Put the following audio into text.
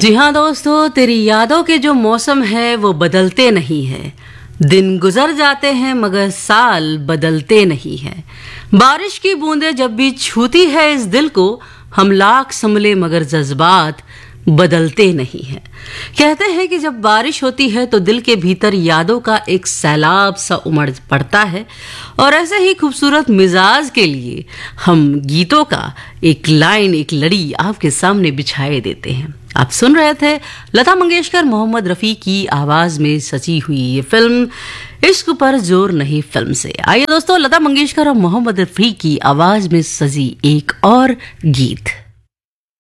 जी हाँ दोस्तों, तेरी यादों के जो मौसम है वो बदलते नहीं है। दिन गुजर जाते हैं मगर साल बदलते नहीं है। बारिश की बूंदें जब भी छूती है इस दिल को, हम लाख संभले मगर जज्बात बदलते नहीं हैं। कहते हैं कि जब बारिश होती है तो दिल के भीतर यादों का एक सैलाब सा उमड़ पड़ता है, और ऐसे ही खूबसूरत मिजाज के लिए हम गीतों का एक लाइन, एक लड़ी आपके सामने बिछाए देते हैं। आप सुन रहे थे लता मंगेशकर, मोहम्मद रफ़ी की आवाज में सजी हुई ये फिल्म इश्क पर जोर नहीं फिल्म से। आइए दोस्तों, लता मंगेशकर और मोहम्मद रफ़ी की आवाज में सजी एक और गीत।